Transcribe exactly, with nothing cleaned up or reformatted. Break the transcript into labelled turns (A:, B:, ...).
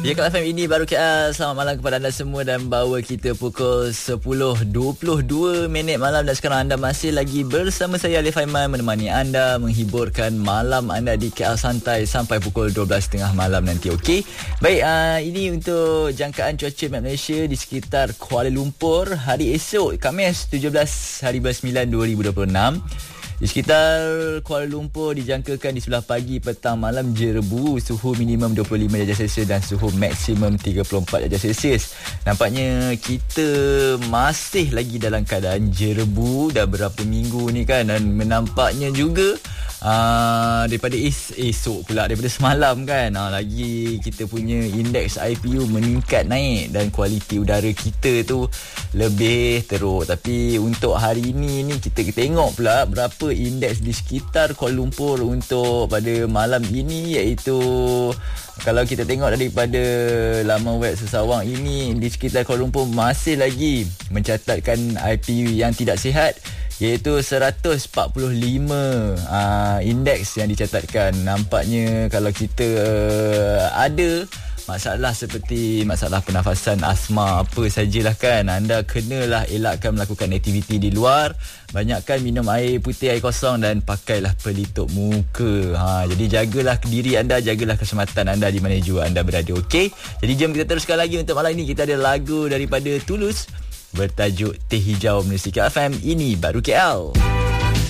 A: Ya, Kat F M ini baru K L. Selamat malam kepada anda semua dan bawa kita pukul sepuluh dua puluh dua minit malam. Dan sekarang anda masih lagi bersama saya, Alif Aiman, menemani anda, menghiburkan malam anda di K L Santai sampai pukul dua belas tiga puluh malam nanti. Okey. Baik, uh, ini untuk jangkaan cuaca Map Malaysia di sekitar Kuala Lumpur hari esok, Khamis tujuh belas hari bulan sembilan dua ribu dua puluh enam. Di sekitar Kuala Lumpur dijangkakan di sebelah pagi, petang, malam jerebu, suhu minimum dua puluh lima darjah Celsius dan suhu maksimum tiga puluh empat darjah Celsius. Nampaknya kita masih lagi dalam keadaan jerebu dah berapa minggu ni kan, dan menampaknya juga Uh, daripada es- esok pula daripada semalam kan, uh, lagi kita punya indeks I P U meningkat naik dan kualiti udara kita tu lebih teruk. Tapi untuk hari ini ni kita tengok pula berapa indeks di sekitar Kuala Lumpur untuk pada malam ini, iaitu kalau kita tengok daripada laman web Sesawang ini, di sekitar Kuala Lumpur masih lagi mencatatkan I P U yang tidak sihat, iaitu seratus empat puluh lima uh, indeks yang dicatatkan. Nampaknya kalau kita uh, ada masalah seperti masalah pernafasan, asma, apa sajalah kan, anda kenalah elakkan melakukan aktiviti di luar. Banyakkan minum air putih, air kosong, dan pakailah pelitup muka. Ha, jadi jagalah diri anda, jagalah keselamatan anda di mana jua anda berada. Okey. Jadi jom kita teruskan lagi untuk malam ini. Kita ada lagu daripada Tulus bertajuk Teh Hijau, Musik K F M ini baru K L.